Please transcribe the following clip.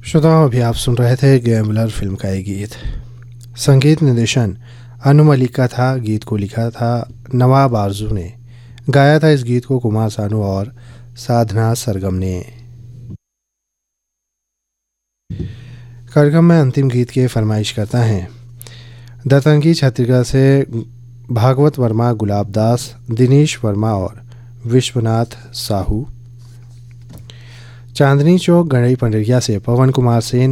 श्रोताओं, अभी आप सुन रहे थे गैम्बलर फिल्म का एक गीत। संगीत निर्देशन अनु मलिक का था। गीत को लिखा था नवाब आरजू ने। गाया था इस गीत को कुमार सानू और साधना सरगम ने। कार्यक्रम में अंतिम गीत की फरमाइश करता है दतंगी छत्तीसगढ़ से भागवत वर्मा, गुलाब दास, दिनेश वर्मा और विश्वनाथ साहू। चांदनी चौक गणई पंडरिया से पवन कुमार सेन,